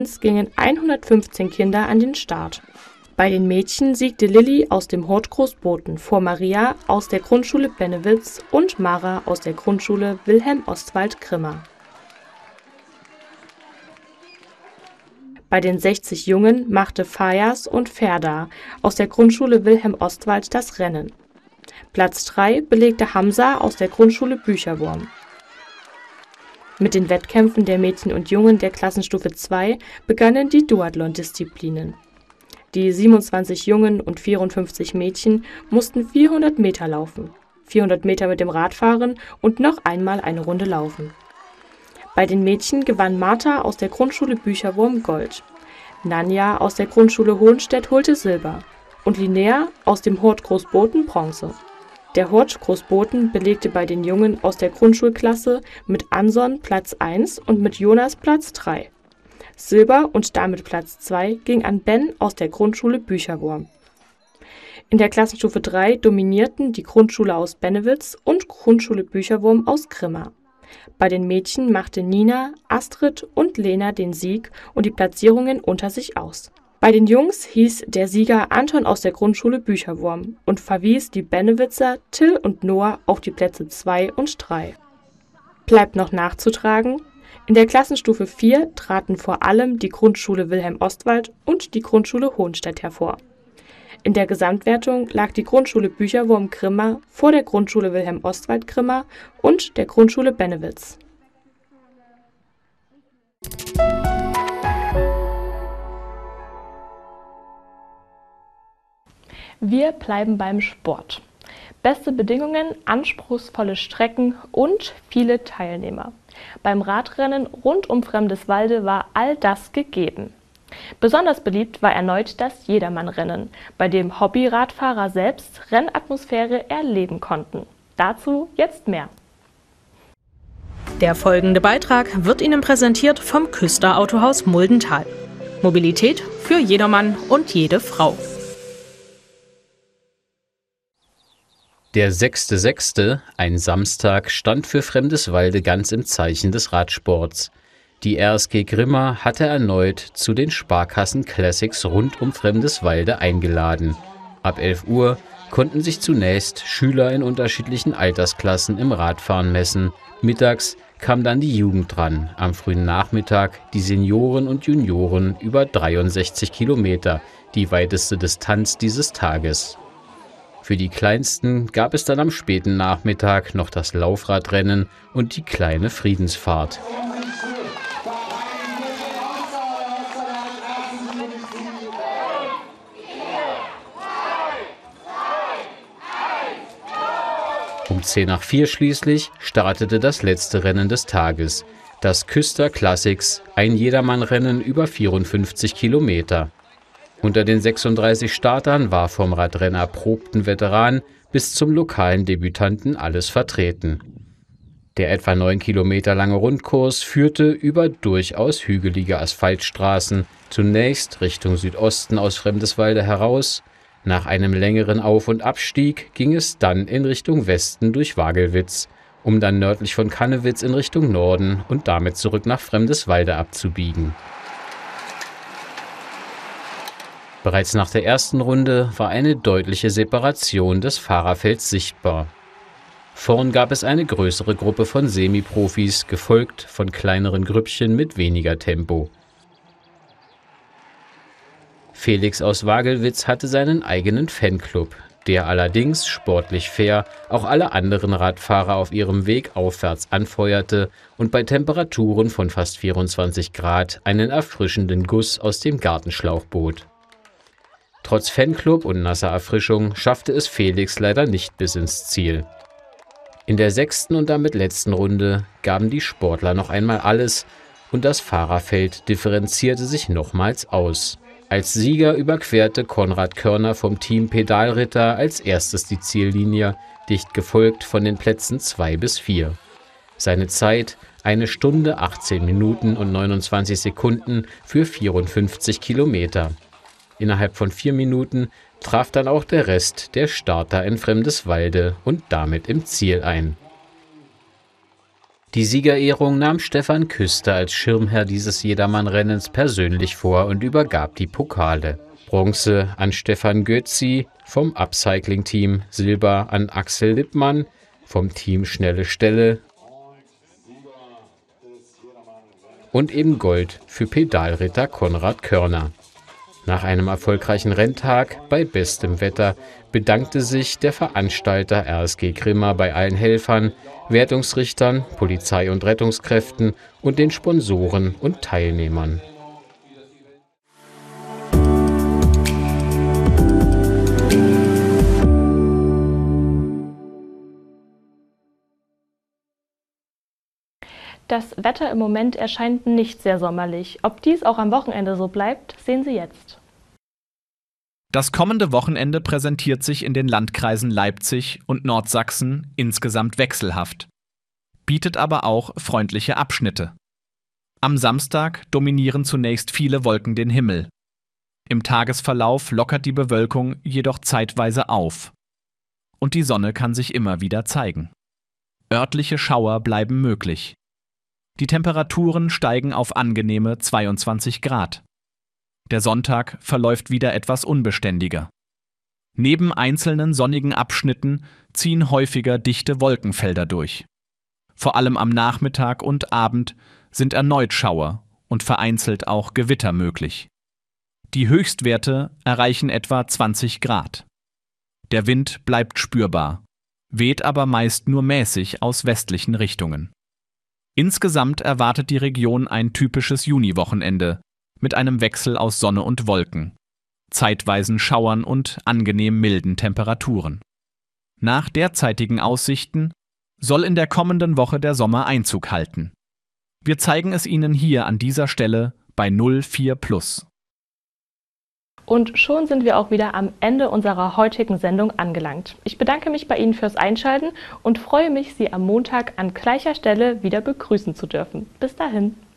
gingen 115 Kinder an den Start. Bei den Mädchen siegte Lilly aus dem Hort Großboten vor Maria aus der Grundschule Bennewitz und Mara aus der Grundschule Wilhelm Ostwald Grimma. Bei den 60 Jungen machte Fajas und Ferda aus der Grundschule Wilhelm Ostwald das Rennen. Platz 3 belegte Hamza aus der Grundschule Bücherwurm. Mit den Wettkämpfen der Mädchen und Jungen der Klassenstufe 2 begannen die Duathlon-Disziplinen. Die 27 Jungen und 54 Mädchen mussten 400 Meter laufen, 400 Meter mit dem Rad fahren und noch einmal eine Runde laufen. Bei den Mädchen gewann Martha aus der Grundschule Bücherwurm Gold, Nanja aus der Grundschule Hohenstedt holte Silber und Linnea aus dem Hort Großboten Bronze. Der Hort Großboten belegte bei den Jungen aus der Grundschulklasse mit Anson Platz 1 und mit Jonas Platz 3. Silber und damit Platz 2 ging an Ben aus der Grundschule Bücherwurm. In der Klassenstufe 3 dominierten die Grundschule aus Bennewitz und Grundschule Bücherwurm aus Grimma. Bei den Mädchen machte Nina, Astrid und Lena den Sieg und die Platzierungen unter sich aus. Bei den Jungs hieß der Sieger Anton aus der Grundschule Bücherwurm und verwies die Bennewitzer Till und Noah auf die Plätze 2 und 3. Bleibt noch nachzutragen: In der Klassenstufe 4 traten vor allem die Grundschule Wilhelm Ostwald und die Grundschule Hohenstedt hervor. In der Gesamtwertung lag die Grundschule Bücherwurm Grimma vor der Grundschule Wilhelm Ostwald Grimma und der Grundschule Bennewitz. Wir bleiben beim Sport. Beste Bedingungen, anspruchsvolle Strecken und viele Teilnehmer. Beim Radrennen rund um Fremdeswalde war all das gegeben. Besonders beliebt war erneut das Jedermann-Rennen, bei dem Hobby-Radfahrer selbst Rennatmosphäre erleben konnten. Dazu jetzt mehr. Der folgende Beitrag wird Ihnen präsentiert vom Küster Autohaus Muldental. Mobilität für jedermann und jede Frau. Der 6.6., ein Samstag, stand für Fremdeswalde ganz im Zeichen des Radsports. Die RSG Grimma hatte erneut zu den Sparkassen Classics rund um Fremdeswalde eingeladen. Ab 11 Uhr konnten sich zunächst Schüler in unterschiedlichen Altersklassen im Radfahren messen. Mittags kam dann die Jugend dran, am frühen Nachmittag die Senioren und Junioren über 63 Kilometer, die weiteste Distanz dieses Tages. Für die Kleinsten gab es dann am späten Nachmittag noch das Laufradrennen und die kleine Friedensfahrt. Um 3:10 schließlich startete das letzte Rennen des Tages, das Küster Classics, ein Jedermann-Rennen über 54 Kilometer. Unter den 36 Startern war vom Radrennerprobten Veteran bis zum lokalen Debütanten alles vertreten. Der etwa 9 Kilometer lange Rundkurs führte über durchaus hügelige Asphaltstraßen, zunächst Richtung Südosten aus Fremdeswalde heraus. Nach einem längeren Auf- und Abstieg ging es dann in Richtung Westen durch Wagelwitz, um dann nördlich von Kannewitz in Richtung Norden und damit zurück nach Fremdeswalde abzubiegen. Bereits nach der ersten Runde war eine deutliche Separation des Fahrerfelds sichtbar. Vorn gab es eine größere Gruppe von Semiprofis, gefolgt von kleineren Grüppchen mit weniger Tempo. Felix aus Wagelwitz hatte seinen eigenen Fanclub, der allerdings sportlich fair auch alle anderen Radfahrer auf ihrem Weg aufwärts anfeuerte und bei Temperaturen von fast 24 Grad einen erfrischenden Guss aus dem Gartenschlauch bot. Trotz Fanclub und nasser Erfrischung schaffte es Felix leider nicht bis ins Ziel. In der 6. und damit letzten Runde gaben die Sportler noch einmal alles und das Fahrerfeld differenzierte sich nochmals aus. Als Sieger überquerte Konrad Körner vom Team Pedalritter als erstes die Ziellinie, dicht gefolgt von den Plätzen 2 bis 4. Seine Zeit 1 Stunde, 18 Minuten und 29 Sekunden für 54 Kilometer. Innerhalb von 4 Minuten traf dann auch der Rest der Starter in Fremdeswalde und damit im Ziel ein. Die Siegerehrung nahm Stefan Küster als Schirmherr dieses Jedermann-Rennens persönlich vor und übergab die Pokale. Bronze an Stefan Götzi vom Upcycling-Team, Silber an Axel Lippmann vom Team Schnelle Stelle und eben Gold für Pedalritter Konrad Körner. Nach einem erfolgreichen Renntag bei bestem Wetter bedankte sich der Veranstalter RSG Grimma bei allen Helfern, Wertungsrichtern, Polizei- und Rettungskräften und den Sponsoren und Teilnehmern. Das Wetter im Moment erscheint nicht sehr sommerlich. Ob dies auch am Wochenende so bleibt, sehen Sie jetzt. Das kommende Wochenende präsentiert sich in den Landkreisen Leipzig und Nordsachsen insgesamt wechselhaft, bietet aber auch freundliche Abschnitte. Am Samstag dominieren zunächst viele Wolken den Himmel. Im Tagesverlauf lockert die Bewölkung jedoch zeitweise auf. Und die Sonne kann sich immer wieder zeigen. Örtliche Schauer bleiben möglich. Die Temperaturen steigen auf angenehme 22 Grad. Der Sonntag verläuft wieder etwas unbeständiger. Neben einzelnen sonnigen Abschnitten ziehen häufiger dichte Wolkenfelder durch. Vor allem am Nachmittag und Abend sind erneut Schauer und vereinzelt auch Gewitter möglich. Die Höchstwerte erreichen etwa 20 Grad. Der Wind bleibt spürbar, weht aber meist nur mäßig aus westlichen Richtungen. Insgesamt erwartet die Region ein typisches Juniwochenende mit einem Wechsel aus Sonne und Wolken, zeitweisen Schauern und angenehm milden Temperaturen. Nach derzeitigen Aussichten soll in der kommenden Woche der Sommer Einzug halten. Wir zeigen es Ihnen hier an dieser Stelle bei 04+. Und schon sind wir auch wieder am Ende unserer heutigen Sendung angelangt. Ich bedanke mich bei Ihnen fürs Einschalten und freue mich, Sie am Montag an gleicher Stelle wieder begrüßen zu dürfen. Bis dahin.